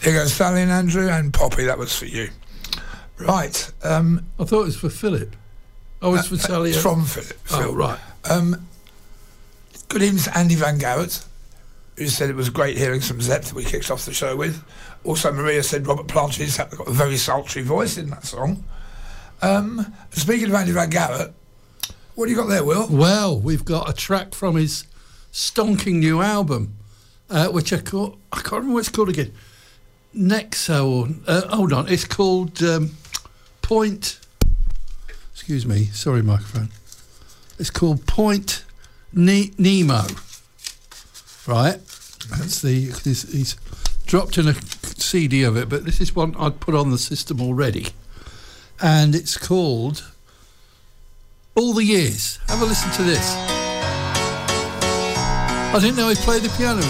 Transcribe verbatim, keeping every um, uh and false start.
Here goes Sally and Andrew and Poppy. That was for you. Right. Um, I thought it was for Philip. Oh, it's for Sally. It's from Philip. Oh, Phil. right. Um, good evening to Andy Van Garrett, who said it was great hearing some Zepp that we kicked off the show with. Also, Maria said Robert Plant has got a very sultry voice in that song. Um, speaking of Andy Van Garrett, what do you got there, Will? Well, we've got a track from his stonking new album, uh, which I call, I can't remember what it's called again. Nexo, or, uh, hold on, it's called um, Point, excuse me, sorry microphone. It's called Point ne- Nemo, right? That's the, he's, he's dropped in a C D of it, but this is one I'd put on the system already. And it's called All the Years. Have a listen to this. I didn't know he played the piano.